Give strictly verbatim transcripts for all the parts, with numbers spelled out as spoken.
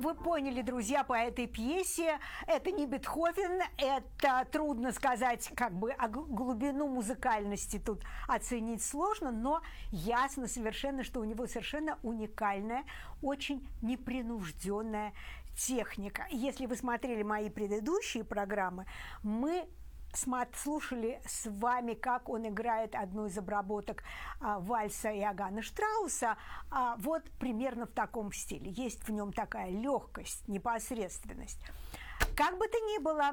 вы поняли, друзья, по этой пьесе, это не Бетховен, это трудно сказать, как бы, а глубину музыкальности тут оценить сложно, но ясно совершенно, что у него совершенно уникальная, очень непринужденная техника. Если вы смотрели мои предыдущие программы, мы слушали с вами, как он играет одну из обработок а, вальса Иоганна Штрауса, а, вот примерно в таком стиле. Есть в нем такая легкость, непосредственность. Как бы то ни было,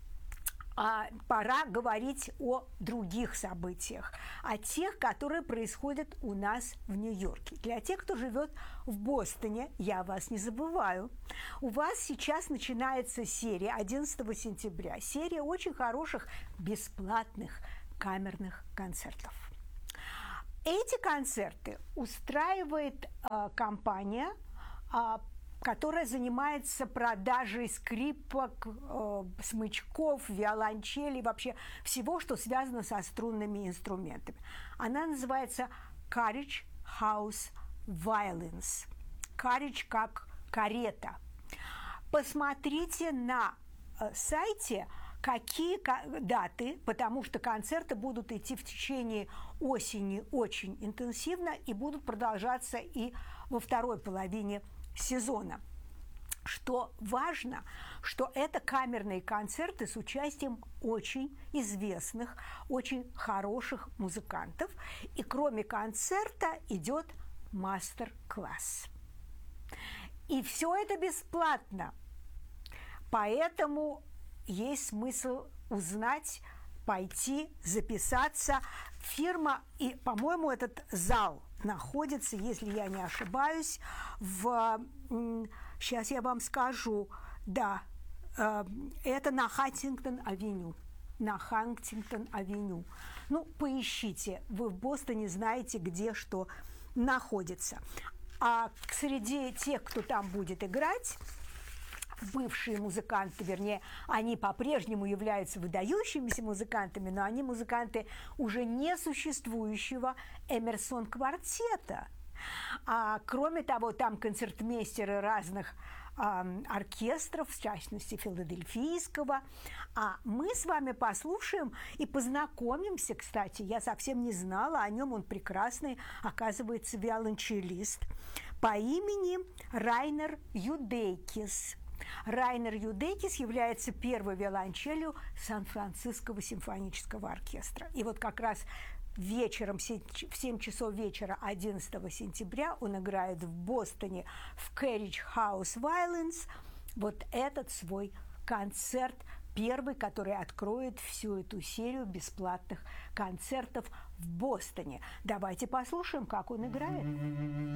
а, пора говорить о других событиях, о тех, которые происходят у нас в Нью-Йорке. Для тех, кто живет в Бостоне, я вас не забываю. У вас сейчас начинается серия одиннадцатого сентября, серия очень хороших бесплатных камерных концертов. Эти концерты устраивает э, компания, э, которая занимается продажей скрипок, э, смычков, виолончелей, вообще всего, что связано со струнными инструментами. Она называется Carriage House Violins. Carriage как карета. Посмотрите на э, сайте, какие даты, потому что концерты будут идти в течение осени очень интенсивно и будут продолжаться и во второй половине сезона. Что важно, что это камерные концерты с участием очень известных, очень хороших музыкантов. И кроме концерта идет мастер-класс. И все это бесплатно. Поэтому есть смысл узнать, пойти, записаться. Фирма, и, по-моему, этот зал находится, если я не ошибаюсь, в... Сейчас я вам скажу. Да, это на Хантингтон-авеню. На Хантингтон-авеню. Ну, поищите. Вы в Бостоне знаете, где что находится. А среди тех, кто там будет играть, бывшие музыканты, вернее, они по-прежнему являются выдающимися музыкантами, но они музыканты уже несуществующего Эмерсон-квартета. А, кроме того, там концертмейстеры разных а, оркестров, в частности, филадельфийского. А мы с вами послушаем и познакомимся, кстати, я совсем не знала о нем, он прекрасный, оказывается, виолончелист, по имени Райнер Юдейкис. Райнер Юдейкис является первой виолончелью Сан-Франциского симфонического оркестра. И вот как раз вечером, в семь часов вечера одиннадцатого сентября он играет в Бостоне в Carriage House Violins вот этот свой концерт, первый, который откроет всю эту серию бесплатных концертов в Бостоне. Давайте послушаем, как он играет.